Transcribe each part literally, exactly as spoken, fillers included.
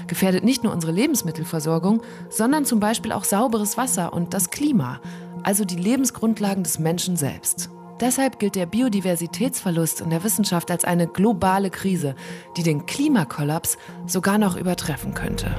gefährdet nicht nur unsere Lebensmittelversorgung, sondern zum Beispiel auch sauberes Wasser und das Klima, also die Lebensgrundlagen des Menschen selbst. Deshalb gilt der Biodiversitätsverlust in der Wissenschaft als eine globale Krise, die den Klimakollaps sogar noch übertreffen könnte.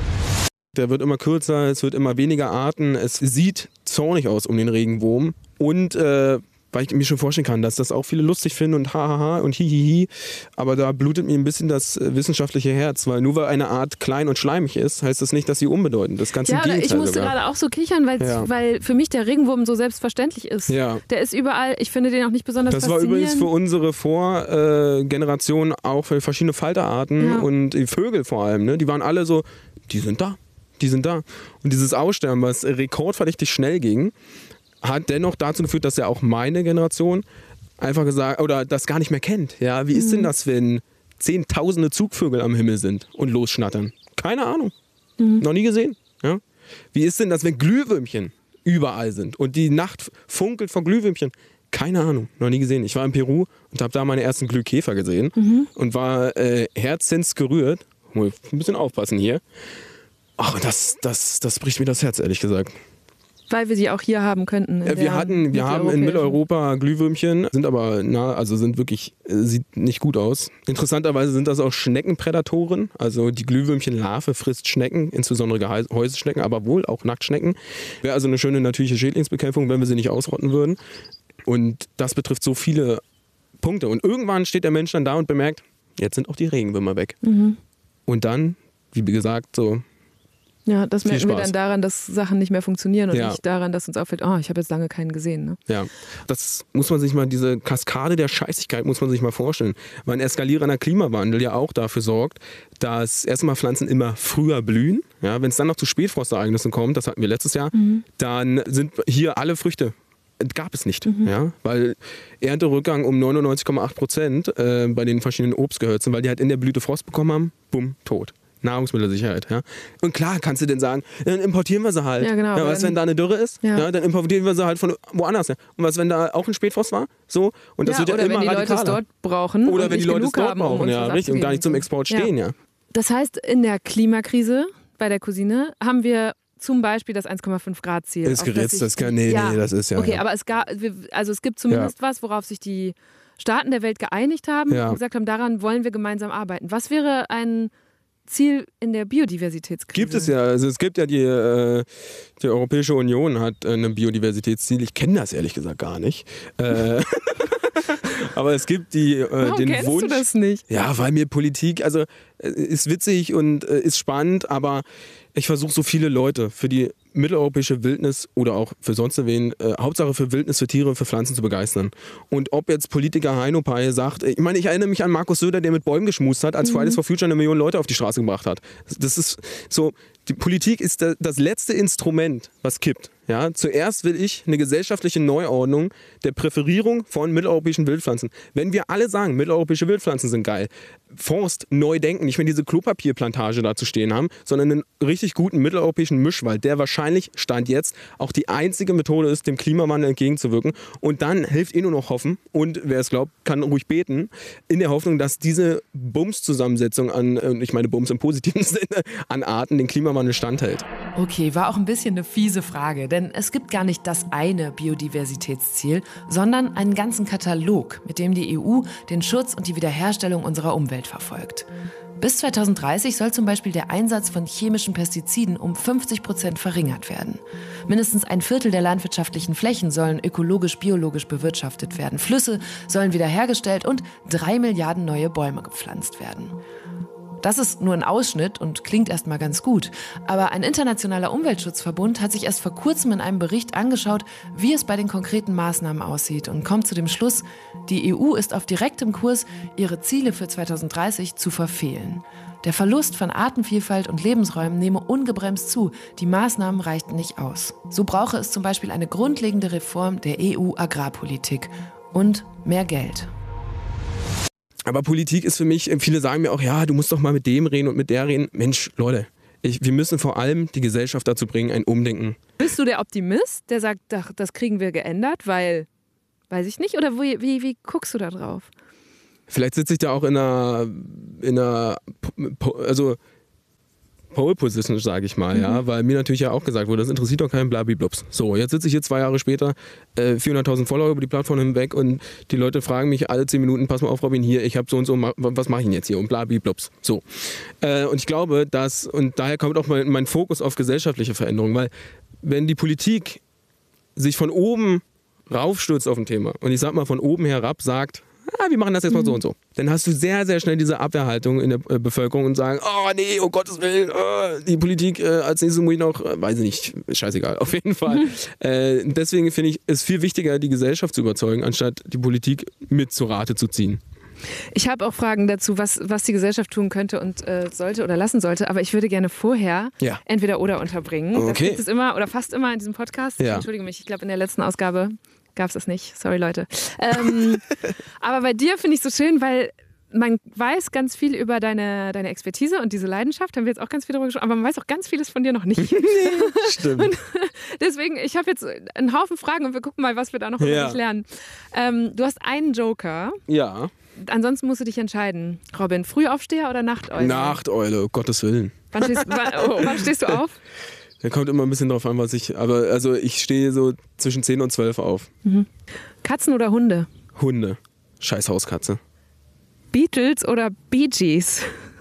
Der wird immer kürzer, es wird immer weniger Arten, es sieht zornig aus um den Regenwurm und äh, weil ich mir schon vorstellen kann, dass das auch viele lustig finden und hahaha und hihihi, aber da blutet mir ein bisschen das wissenschaftliche Herz, weil nur weil eine Art klein und schleimig ist, heißt das nicht, dass sie unbedeutend ist. Ganz ja, im Gegenteil ich musste sogar. gerade auch so kichern, ja. weil für mich der Regenwurm so selbstverständlich ist. Ja. Der ist überall, ich finde den auch nicht besonders das faszinierend. Das war übrigens für unsere Vorgeneration auch für verschiedene Falterarten ja. und die Vögel vor allem, ne? Die waren alle so, die sind da, die sind da. Und dieses Aussterben, was rekordverdächtig schnell ging, hat dennoch dazu geführt, dass ja auch meine Generation einfach gesagt, oder das gar nicht mehr kennt. Ja, wie ist denn das, wenn zehntausende Zugvögel am Himmel sind und losschnattern? Keine Ahnung. Mhm. Noch nie gesehen. Ja? Wie ist denn das, wenn Glühwürmchen überall sind und die Nacht funkelt vor Glühwürmchen? Keine Ahnung, noch nie gesehen. Ich war in Peru und habe da meine ersten Glühkäfer gesehen mhm. und war äh, herzensgerührt. Muss ein bisschen aufpassen hier. Ach, das, das, das bricht mir das Herz, ehrlich gesagt. Weil wir sie auch hier haben könnten. In wir hatten, wir haben in Mitteleuropa Glühwürmchen, sind aber na, also sind wirklich, äh, sieht nicht gut aus. Interessanterweise sind das auch Schneckenprädatoren, also die Glühwürmchenlarve frisst Schnecken, insbesondere Häuserschnecken, aber wohl auch Nacktschnecken. Wäre also eine schöne natürliche Schädlingsbekämpfung, wenn wir sie nicht ausrotten würden. Und das betrifft so viele Punkte. Und irgendwann steht der Mensch dann da und bemerkt, jetzt sind auch die Regenwürmer weg. Mhm. Und dann, wie gesagt, so. Ja, das merken wir dann daran, dass Sachen nicht mehr funktionieren und ja. nicht daran, dass uns auffällt, oh, ich habe jetzt lange keinen gesehen. Ne? Ja, das muss man sich mal, diese Kaskade der Scheißigkeit muss man sich mal vorstellen. Weil ein eskalierender Klimawandel ja auch dafür sorgt, dass erstmal Pflanzen immer früher blühen. Ja, wenn es dann noch zu Spätfrostereignissen kommt, das hatten wir letztes Jahr, mhm. dann sind hier alle Früchte. Gab es nicht, mhm. ja, weil Ernterückgang um neunundneunzig Komma acht Prozent äh, bei den verschiedenen Obstgehölzen, weil die halt in der Blüte Frost bekommen haben, bumm, tot. Nahrungsmittelsicherheit, ja. Und klar kannst du denn sagen, dann importieren wir sie halt. Ja, genau, ja, was, wenn da eine Dürre ist? Ja. Ja, dann importieren wir sie halt von woanders. Ja. Und was, wenn da auch ein Spätfrost war? So? Und das ja, wird ja oder immer wenn die radikaler. Leute es dort brauchen oder und wenn die Leute es dort haben, brauchen, um ja, richtig, und gar nicht zum Export stehen, ja. ja. Das heißt, in der Klimakrise bei der Cousine haben wir zum Beispiel das eins Komma fünf Grad Ziel. Ist geritzt, das, das kann, nee, ja. nee, das ist ja. Okay, ja. aber es gab, also es gibt zumindest ja. was, worauf sich die Staaten der Welt geeinigt haben ja. und gesagt haben, daran wollen wir gemeinsam arbeiten. Was wäre ein Ziel in der Biodiversitätskrise? Gibt es ja. Also es gibt ja die, äh, die Europäische Union hat äh, ein Biodiversitätsziel. Ich kenne das ehrlich gesagt gar nicht. Äh, aber es gibt die, äh, Warum den kennst Wunsch. Du das nicht? Ja, weil mir Politik, also äh, ist witzig und äh, ist spannend, aber ich versuche so viele Leute für die mitteleuropäische Wildnis oder auch für sonst wen, äh, Hauptsache für Wildnis, für Tiere, für Pflanzen zu begeistern. Und ob jetzt Politiker Heino Paye sagt, ich meine, ich erinnere mich an Markus Söder, der mit Bäumen geschmust hat, als mhm. Fridays for Future eine Million Leute auf die Straße gebracht hat. Das ist so, die Politik ist das letzte Instrument, was kippt. Ja, zuerst will ich eine gesellschaftliche Neuordnung der Präferierung von mitteleuropäischen Wildpflanzen. Wenn wir alle sagen, mitteleuropäische Wildpflanzen sind geil, Forst neu denken, nicht mehr diese Klopapierplantage da zu stehen haben, sondern einen richtig guten mitteleuropäischen Mischwald, der wahrscheinlich, Stand jetzt, auch die einzige Methode ist, dem Klimawandel entgegenzuwirken. Und dann hilft eh nur noch hoffen und wer es glaubt, kann ruhig beten, in der Hoffnung, dass diese Bums-Zusammensetzung an, ich meine Bums im positiven Sinne, an Arten den Klimawandel standhält. Okay, war auch ein bisschen eine fiese Frage, denn es gibt gar nicht das eine Biodiversitätsziel, sondern einen ganzen Katalog, mit dem die E U den Schutz und die Wiederherstellung unserer Umwelt verfolgt. Bis zweitausenddreißig soll zum Beispiel der Einsatz von chemischen Pestiziden um fünfzig Prozent verringert werden. Mindestens ein Viertel der landwirtschaftlichen Flächen sollen ökologisch-biologisch bewirtschaftet werden. Flüsse sollen wiederhergestellt und drei Milliarden neue Bäume gepflanzt werden. Das ist nur ein Ausschnitt und klingt erstmal ganz gut. Aber ein internationaler Umweltschutzverbund hat sich erst vor kurzem in einem Bericht angeschaut, wie es bei den konkreten Maßnahmen aussieht und kommt zu dem Schluss, die E U ist auf direktem Kurs, ihre Ziele für zweitausenddreißig zu verfehlen. Der Verlust von Artenvielfalt und Lebensräumen nehme ungebremst zu. Die Maßnahmen reichten nicht aus. So brauche es zum Beispiel eine grundlegende Reform der E U-Agrarpolitik und mehr Geld. Aber Politik ist für mich, viele sagen mir auch, ja, du musst doch mal mit dem reden und mit der reden. Mensch, Leute, ich, wir müssen vor allem die Gesellschaft dazu bringen, ein Umdenken. Bist du der Optimist, der sagt, das kriegen wir geändert, weil, weiß ich nicht, oder wie, wie, wie guckst du da drauf? Vielleicht sitze ich da auch in einer, in einer, also Pole Position, sage ich mal, mhm. ja, weil mir natürlich ja auch gesagt wurde, das interessiert doch keinen Blabiblups. So, jetzt sitze ich hier zwei Jahre später, äh, vierhunderttausend Follower über die Plattform hinweg und die Leute fragen mich alle zehn Minuten, pass mal auf, Robin, hier, ich habe so und so, was mache ich denn jetzt hier? Und Blabiblups. So. Äh, und ich glaube, dass, und daher kommt auch mein, mein Fokus auf gesellschaftliche Veränderung, weil wenn die Politik sich von oben raufstürzt auf ein Thema und ich sag mal von oben herab sagt, ah, wir machen das jetzt mal so und so. Dann hast du sehr, sehr schnell diese Abwehrhaltung in der äh, Bevölkerung und sagen, oh nee, um Gottes Willen, oh, die Politik, äh, als nächstes muss ich noch, äh, weiß ich nicht, ist scheißegal, auf jeden Fall. Mhm. Äh, deswegen finde ich es viel wichtiger, die Gesellschaft zu überzeugen, anstatt die Politik mit zur Rate zu ziehen. Ich habe auch Fragen dazu, was, was die Gesellschaft tun könnte und äh, sollte oder lassen sollte, aber ich würde gerne vorher ja. entweder oder unterbringen. Okay. Das gibt es immer oder fast immer in diesem Podcast. Ja. Ich entschuldige mich, ich glaube in der letzten Ausgabe gab es das nicht. Sorry, Leute. Ähm, aber bei dir finde ich es so schön, weil man weiß ganz viel über deine, deine Expertise und diese Leidenschaft, haben wir jetzt auch ganz viel darüber gesprochen, aber man weiß auch ganz vieles von dir noch nicht. Stimmt. Und deswegen, ich habe jetzt einen Haufen Fragen und wir gucken mal, was wir da noch über ja. dich lernen. Ähm, du hast einen Joker. Ja. Ansonsten musst du dich entscheiden. Robin, Frühaufsteher oder Nachteule? Nachteule, um Gottes Willen. Wann stehst, wann, oh, wann stehst du auf? Da kommt immer ein bisschen drauf an, was ich. Aber also ich stehe so zwischen zehn und zwölf auf. Mhm. Katzen oder Hunde? Hunde. Scheiß Hauskatze. Beatles oder Bee Gees?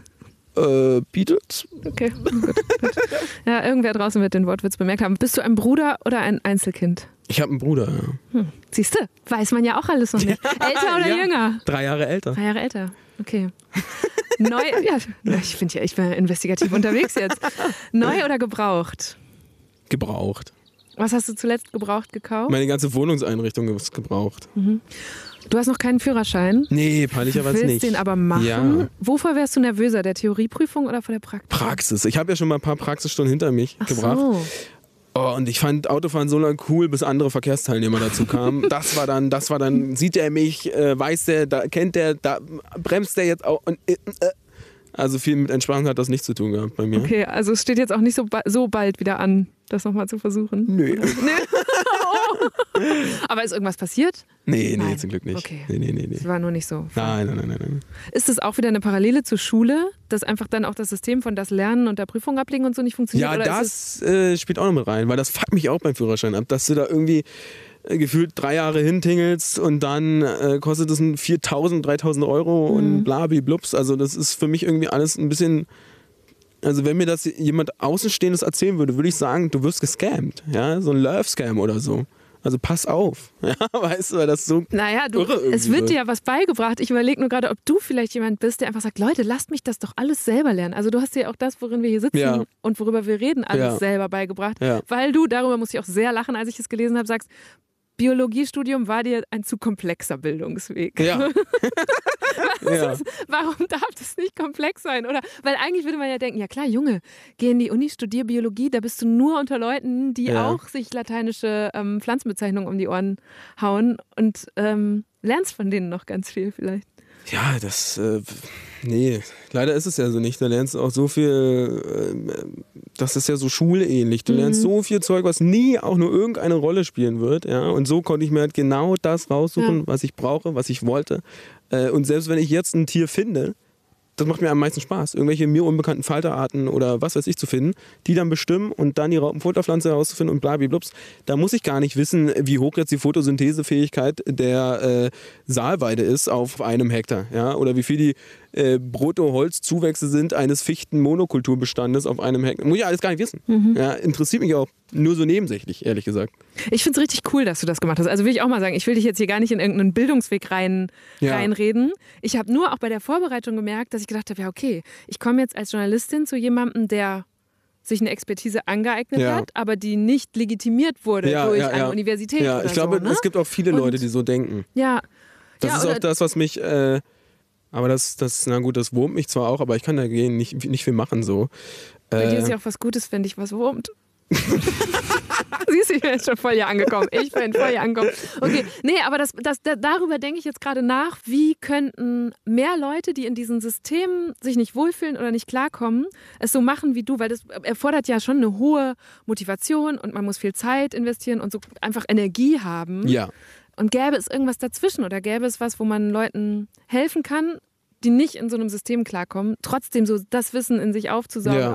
Äh, Beatles. Okay, gut, gut. Ja, irgendwer draußen wird den Wortwitz bemerkt haben. Bist du ein Bruder oder ein Einzelkind? Ich habe einen Bruder, ja. Hm. Siehst du, weiß man ja auch alles noch nicht. Älter oder ja. jünger? Drei Jahre älter. Drei Jahre älter, okay. Neu, ja, ich finde ja, ich bin investigativ unterwegs jetzt. Neu oder gebraucht? Gebraucht. Was hast du zuletzt gebraucht gekauft? Meine ganze Wohnungseinrichtung ist gebraucht. Mhm. Du hast noch keinen Führerschein? Nee, peinlicherweise nicht. Du willst den aber machen. Ja. Wovor wärst du nervöser, der Theorieprüfung oder vor der Praxis? Praxis. Ich habe ja schon mal ein paar Praxisstunden hinter mich Ach gebracht. So. Oh, und ich fand Autofahren so lange cool, bis andere Verkehrsteilnehmer dazu kamen. Das war dann, das war dann, sieht er mich, äh, weiß der, da kennt der, da bremst der jetzt auch. Und, äh, äh. Also viel mit Entspannung hat das nichts zu tun gehabt bei mir. Okay, also es steht jetzt auch nicht so, ba- so bald wieder an, das nochmal zu versuchen? Nö. Aber ist irgendwas passiert? Nee, nee, Nein. zum Glück nicht. Okay. Nee, nee, nee, nee. Das war nur nicht so. Nein, nein, nein, nein, nein. Ist das auch wieder eine Parallele zur Schule, dass einfach dann auch das System von das Lernen und der Prüfung ablegen und so nicht funktioniert? Ja, oder das äh, spielt auch noch mit rein, weil das fuckt mich auch beim Führerschein ab, dass du da irgendwie äh, gefühlt drei Jahre hintingelst und dann äh, kostet es ein viertausend, dreitausend Euro mhm. und blabiblups. Also das ist für mich irgendwie alles ein bisschen... Also wenn mir das jemand Außenstehendes erzählen würde, würde ich sagen, du wirst gescammt. Ja? So ein Love-Scam oder so. Also pass auf. Ja, weißt du, weil das so Naja, du, irre irgendwie es wird wird. dir ja was beigebracht. Ich überlege nur gerade, ob du vielleicht jemand bist, der einfach sagt, Leute, lasst mich das doch alles selber lernen. Also du hast dir auch das, worin wir hier sitzen Ja. und worüber wir reden, alles Ja. selber beigebracht. Ja. Weil du, darüber muss ich auch sehr lachen, als ich es gelesen habe, sagst, Biologiestudium war dir ein zu komplexer Bildungsweg. Ja. ja. Ist, warum darf das nicht komplex sein? Oder? Weil eigentlich würde man ja denken, ja klar, Junge, geh in die Uni, studier Biologie, da bist du nur unter Leuten, die Ja. auch sich lateinische ähm, Pflanzenbezeichnungen um die Ohren hauen und ähm, lernst von denen noch ganz viel vielleicht. Ja, das, äh, nee, leider ist es ja so nicht. Da lernst du auch so viel, äh, das ist ja so schulähnlich. Du Mhm. lernst so viel Zeug, was nie auch nur irgendeine Rolle spielen wird. Ja? Und so konnte ich mir halt genau das raussuchen, Ja. was ich brauche, was ich wollte. Äh, und selbst wenn ich jetzt ein Tier finde, das macht mir am meisten Spaß, irgendwelche mir unbekannten Falterarten oder was weiß ich zu finden, die dann bestimmen und dann die Raupenfutterpflanze herauszufinden und blablablups. Da muss ich gar nicht wissen, wie hoch jetzt die Photosynthesefähigkeit der äh, Saalweide ist auf einem Hektar. Ja? Oder wie viel die äh, Bruttoholzzuwächse sind eines Fichten-Monokulturbestandes auf einem Hektar. Muss ich alles gar nicht wissen. Mhm. Ja? Interessiert mich auch nur so nebensächlich, ehrlich gesagt. Ich finde es richtig cool, dass du das gemacht hast. Also will ich auch mal sagen, ich will dich jetzt hier gar nicht in irgendeinen Bildungsweg rein, Ja. reinreden. Ich habe nur auch bei der Vorbereitung gemerkt, dass ich gedacht habe, ja okay, ich komme jetzt als Journalistin zu jemandem, der sich eine Expertise angeeignet Ja. hat, aber die nicht legitimiert wurde Ja, durch ja, eine ja. Universität Ja, oder ich glaube, so. Ne? es gibt auch viele Und- Leute, die so denken. Ja. Das ja, ist oder- auch das, was mich, äh, aber das, das, na gut, das wurmt mich zwar auch, aber ich kann dagegen nicht, nicht viel machen so. Bei Äh, dir ist ja auch was Gutes, wenn dich was wurmt. Siehst du, ich bin jetzt schon voll hier angekommen. Ich bin voll hier angekommen. Okay, nee, aber das, das, da, darüber denke ich jetzt gerade nach, wie könnten mehr Leute, die in diesen Systemen sich nicht wohlfühlen oder nicht klarkommen, es so machen wie du, weil das erfordert ja schon eine hohe Motivation und man muss viel Zeit investieren und so einfach Energie haben. ja, Und gäbe es irgendwas dazwischen oder gäbe es was, wo man Leuten helfen kann, die nicht in so einem System klarkommen, trotzdem so das Wissen in sich aufzusaugen, Ja.